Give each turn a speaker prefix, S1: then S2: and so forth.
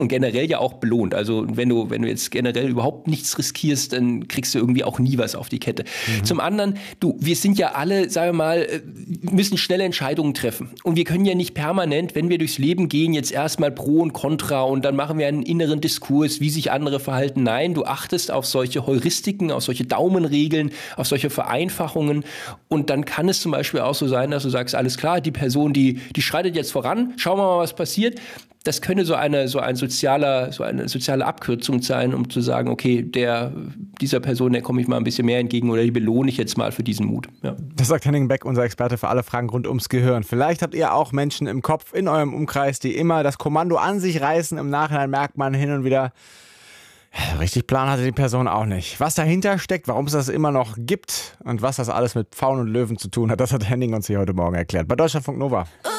S1: und generell ja auch belohnt. Also wenn du jetzt generell überhaupt nichts riskierst, dann kriegst du irgendwie auch nie was auf die Kette. Zum anderen, wir sind ja alle, sagen wir mal, müssen schnelle Entscheidungen treffen. Und wir können ja nicht permanent, wenn wir durchs Leben gehen, jetzt erstmal Pro und Contra und dann machen wir einen inneren Diskurs, wie sich andere verhalten. Nein, du achtest auf solche Heuristiken, auf solche Daumenregeln, auf solche Vereinfachungen. Und dann kann es zum Beispiel auch so sein, dass du sagst, alles klar, die Person, die schreitet jetzt voran, schauen wir mal, was passiert. Das könnte so eine soziale Abkürzung sein, um zu sagen, okay, dieser Person, der komme ich mal ein bisschen mehr entgegen oder die belohne ich jetzt mal für diesen Mut. Ja.
S2: Das sagt Henning Beck, unser Experte für alle Fragen rund ums Gehirn. Vielleicht habt ihr auch Menschen im Kopf, in eurem Umkreis, die immer das Kommando an sich reißen. Im Nachhinein merkt man hin und wieder, richtig Plan hatte die Person auch nicht. Was dahinter steckt, warum es das immer noch gibt und was das alles mit Pfauen und Löwen zu tun hat, das hat Henning uns hier heute Morgen erklärt. Bei Deutschlandfunk Nova.